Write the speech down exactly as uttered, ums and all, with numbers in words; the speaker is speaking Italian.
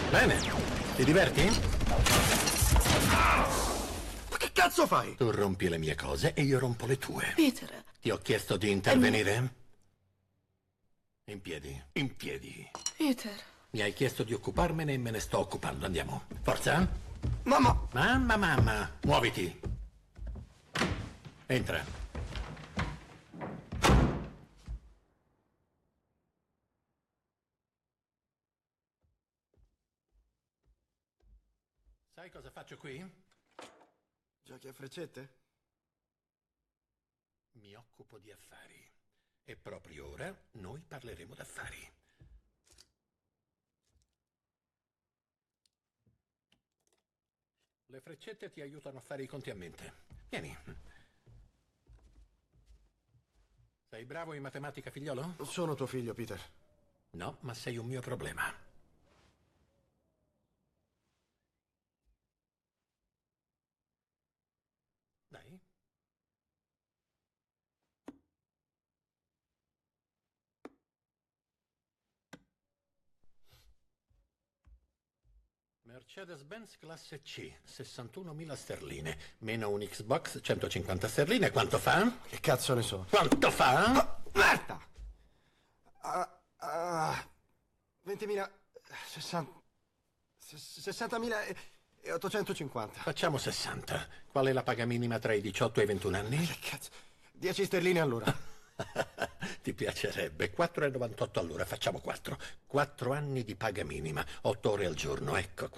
Bene, ti diverti? Ma che cazzo fai? Tu rompi le mie cose e io rompo le tue. Peter. Ti ho chiesto di intervenire? In piedi, in piedi. Peter. Mi hai chiesto di occuparmene e me ne sto occupando. Andiamo. Forza? Mamma! Mamma, mamma, muoviti. Entra. Sai cosa faccio qui? Giochi a freccette? Mi occupo di affari. E proprio ora noi parleremo d'affari. Le freccette ti aiutano a fare i conti a mente. Vieni. Sei bravo in matematica, figliolo? Sono tuo figlio, Peter. No, ma sei un mio problema. Dai. Mercedes-Benz classe C, sessantunomila sterline, meno un Xbox, centocinquanta sterline, quanto fa? Che cazzo ne so? Quanto fa? Merda! Ah, ah, ventimila... sessanta... sessantamila e ottocentocinquanta. Facciamo sessanta. Qual è la paga minima tra i diciotto e i ventuno anni? Che cazzo? dieci sterline all'ora. Ti piacerebbe? quattro e novantotto all'ora, facciamo quattro. quattro anni di paga minima, otto ore al giorno, ecco.